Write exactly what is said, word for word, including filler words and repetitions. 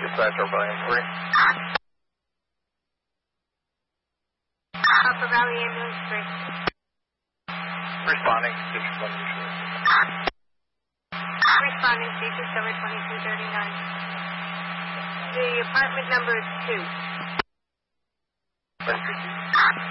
Dispatch over inquiry. Upper Valley Ambulance three. Responding, station one usually. Responding, station number twenty-two thirty-nine. The apartment number is two. Thank you.